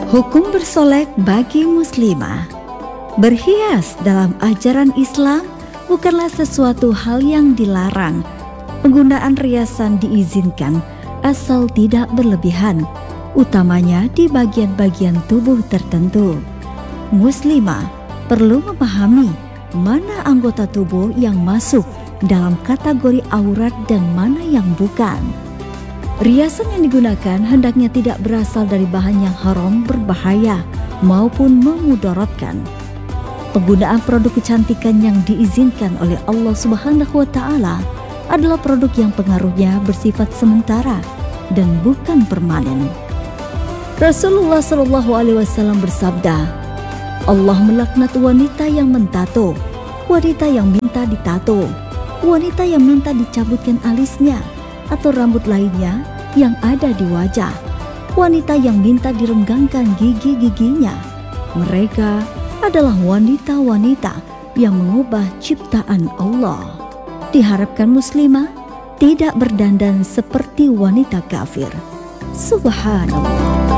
Hukum bersolek bagi muslimah. Berhias dalam ajaran Islam bukanlah sesuatu hal yang dilarang. Penggunaan riasan diizinkan asal tidak berlebihan, utamanya di bagian-bagian tubuh tertentu. Muslimah perlu memahami mana anggota tubuh yang masuk dalam kategori aurat dan mana yang bukan. Riasan yang digunakan hendaknya tidak berasal dari bahan yang haram, berbahaya, maupun memudaratkan. Penggunaan produk kecantikan yang diizinkan oleh Allah Subhanahu wa Ta'ala adalah produk yang pengaruhnya bersifat sementara dan bukan permanen. Rasulullah SAW bersabda, Allah melaknat wanita yang mentato, wanita yang minta ditato, wanita yang minta dicabutkan alisnya atau rambut lainnya yang ada di wajah, wanita yang minta direnggangkan gigi-giginya. Mereka adalah wanita-wanita yang mengubah ciptaan Allah. Diharapkan muslimah tidak berdandan seperti wanita kafir. Subhanallah.